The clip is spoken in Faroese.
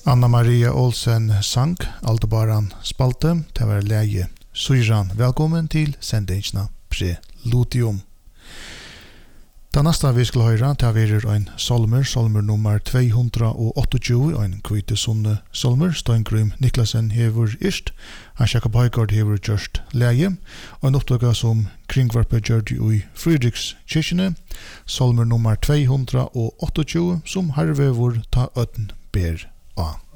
Anna-Maria Olsen sang, Aldebaran spalte, til å være leie Syran. Velkommen til sendingsna Preludium. Det neste vi skal høre, til å være en solmer nummer 228, en kvite sonne solmer. Steingrym Niklasen hever ist, han Jakob Høygård hever gjørst leie, og en oppdaga som kringvarpet gjør det i Fridrikskirkene, solmer nummer 228, som hervevor ta øden ber av.